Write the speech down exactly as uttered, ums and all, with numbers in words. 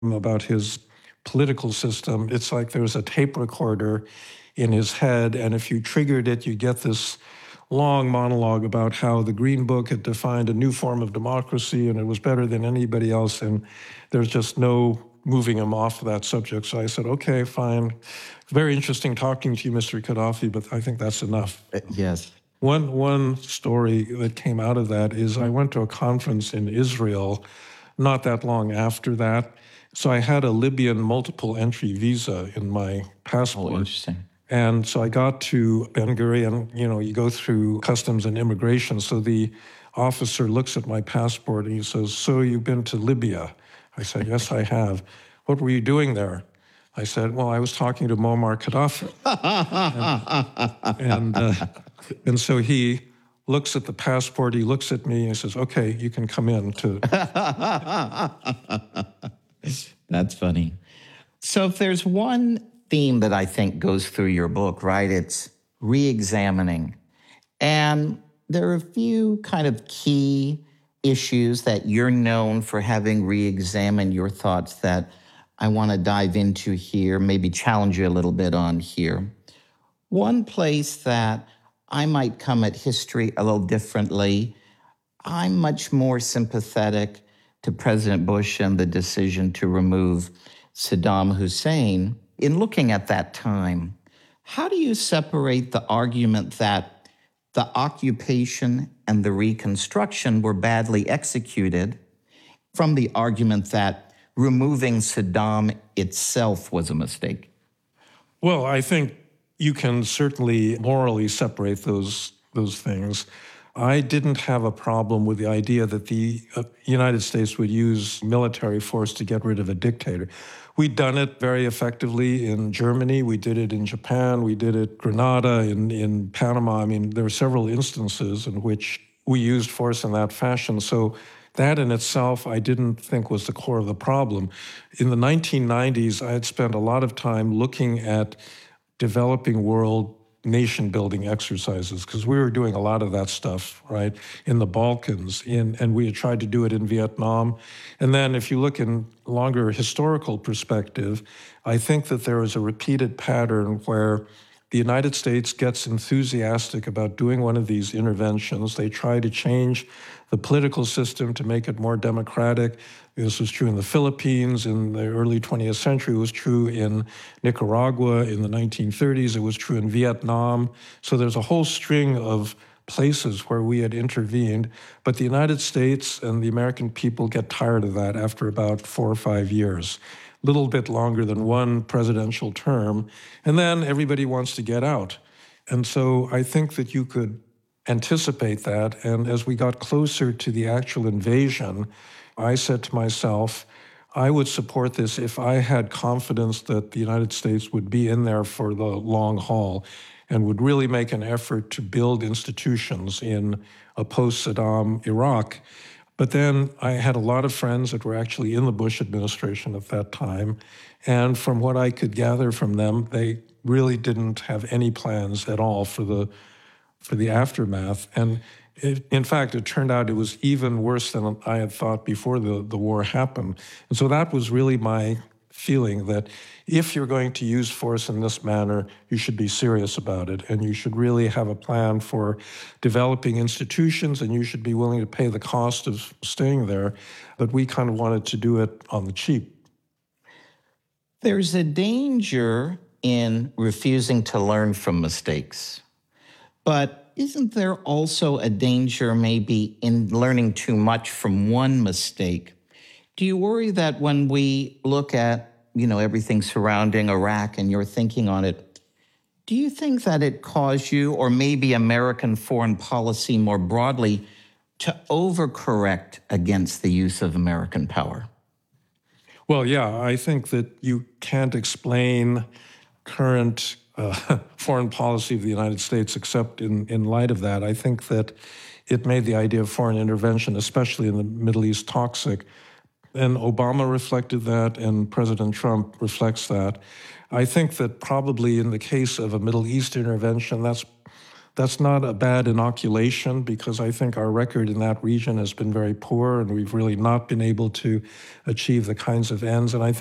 about his political system. It's like there was a tape recorder in his head, and if you triggered it, you get this long monologue about how the Green Book had defined a new form of democracy and it was better than anybody else, and there's just no moving him off of that subject. So I said, okay, fine. Very interesting talking to you, Mister Gaddafi, but I think that's enough. Uh, yes. One, one story that came out of that is I went to a conference in Israel not that long after that. So I had a Libyan multiple entry visa in my passport. Oh, interesting. And so I got to Ben Gurion, you know, you go through customs and immigration. So the officer looks at my passport and he says, so you've been to Libya? I said, yes, I have. What were you doing there? I said, well, I was talking to Muammar Gaddafi. and and, uh, and so he looks at the passport, he looks at me and he says, okay, you can come in to... That's funny. So if there's one theme that I think goes through your book, right, it's re-examining. And there are a few kind of key issues that you're known for having re-examined your thoughts that I want to dive into here, maybe challenge you a little bit on here. One place that I might come at history a little differently, I'm much more sympathetic to President Bush and the decision to remove Saddam Hussein. In looking at that time, how do you separate the argument that the occupation and the reconstruction were badly executed from the argument that removing Saddam itself was a mistake? Well, I think you can certainly morally separate those those things. I didn't have a problem with the idea that the uh, United States would use military force to get rid of a dictator. We'd done it very effectively in Germany. We did it in Japan. We did it in Grenada, in, in Panama. I mean, there were several instances in which we used force in that fashion. So that in itself, I didn't think was the core of the problem. In the nineteen nineties, I had spent a lot of time looking at developing world nation-building exercises, because we were doing a lot of that stuff, right, in the Balkans, in, and we had tried to do it in Vietnam. And then if you look in longer historical perspective, I think that there is a repeated pattern where the United States gets enthusiastic about doing one of these interventions. They try to change the political system to make it more democratic. This was true in the Philippines in the early twentieth century. It was true in Nicaragua in the nineteen thirties. It was true in Vietnam. So there's a whole string of places where we had intervened. But the United States and the American people get tired of that after about four or five years. A little bit longer than one presidential term, and then everybody wants to get out. And so I think that you could anticipate that, and as we got closer to the actual invasion, I said to myself, I would support this if I had confidence that the United States would be in there for the long haul and would really make an effort to build institutions in a post-Saddam Iraq. But then I had a lot of friends that were actually in the Bush administration at that time. And from what I could gather from them, they really didn't have any plans at all for the for the aftermath. And it, in fact, it turned out it was even worse than I had thought before the, the war happened. And so that was really my feeling, that if you're going to use force in this manner, you should be serious about it, and you should really have a plan for developing institutions, and you should be willing to pay the cost of staying there. But we kind of wanted to do it on the cheap. There's a danger in refusing to learn from mistakes. But isn't there also a danger maybe in learning too much from one mistake? Do you worry that when we look at, you know, everything surrounding Iraq and your thinking on it, do you think that it caused you, or maybe American foreign policy more broadly, to overcorrect against the use of American power? Well, yeah, I think that you can't explain current uh, foreign policy of the United States except in, in light of that. I think that it made the idea of foreign intervention, especially in the Middle East, toxic. And Obama reflected that, and President Trump reflects that. I think that probably in the case of a Middle East intervention, that's that's not a bad inoculation, because I think our record in that region has been very poor, and we've really not been able to achieve the kinds of ends. And I